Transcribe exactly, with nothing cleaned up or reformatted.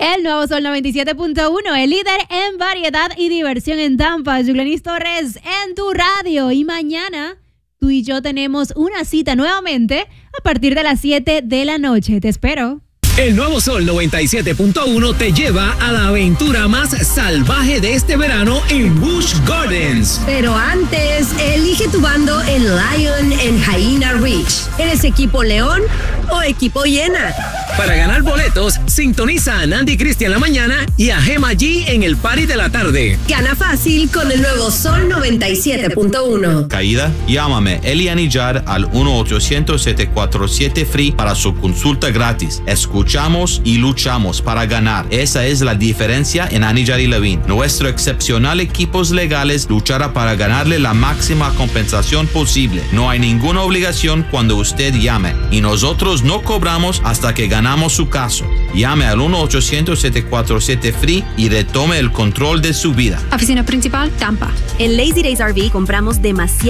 El nuevo Sol noventa y siete punto uno, el líder en variedad y diversión en Tampa. Yuglenis Torres en tu radio. Y mañana tú y yo tenemos una cita nuevamente a partir de las siete de la noche. Te espero. El nuevo Sol noventa y siete punto uno te lleva a la aventura más salvaje de este verano en Busch Gardens. Pero antes, elige tu bando en Lion en Hyena Ridge. ¿Eres equipo León o equipo Hiena? Para ganar boletos, sintoniza a Nandy Cristian en la mañana y a Gema G en el party de la tarde. Gana fácil con el nuevo Sol noventa y siete punto uno. Caída, llámame Eliani Yar al uno ochocientos siete cuatro siete Free para su consulta gratis. Escuchamos y luchamos para ganar. Esa es la diferencia en Anillar y Levine. Nuestro excepcional equipos legales luchará para ganarle la máxima compensación posible. No hay ninguna obligación cuando usted llame y nosotros no cobramos hasta que ganamos su caso. Llame al uno ochocientos siete cuatro siete Free y retome el control de su vida. Oficina principal, Tampa. En Lazy Days R V compramos demasiado